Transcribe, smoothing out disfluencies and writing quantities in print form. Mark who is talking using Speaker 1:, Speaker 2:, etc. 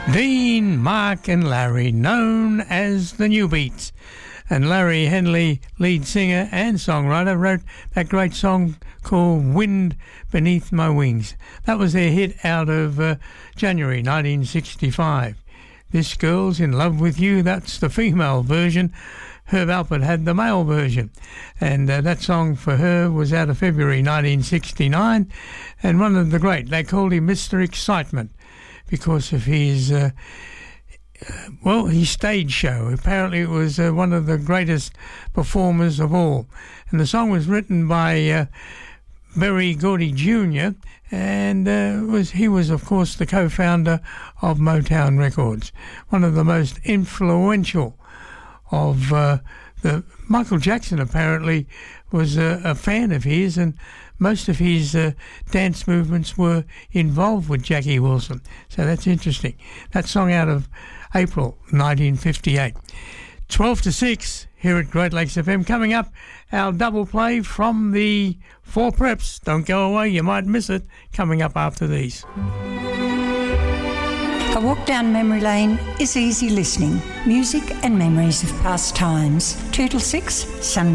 Speaker 1: Dean, Mark and Larry, known as the New Beats. And Larry Henley, lead singer and songwriter, wrote that great song called Wind Beneath My Wings. That was their hit out of January 1965. This Girl's in Love With You, that's the female version. Herb Alpert had the male version. And that song for her was out of February 1969. And one of the great, they called him Mr. Excitement because of his... his stage show. Apparently it was one of the greatest performers of all. And the song was written by Berry Gordy Jr. and he was, of course, the co-founder of Motown Records. One of the most influential of Michael Jackson apparently was a fan of his, and most of his dance movements were involved with Jackie Wilson. So that's interesting. That song out of April 1958. 12 to 6 here at Great Lakes FM. Coming up, our double play from the 4 Preps. Don't go away, you might miss it. Coming up after these.
Speaker 2: A walk down memory lane is easy listening. Music and memories of past times. 2 till 6, Sunday.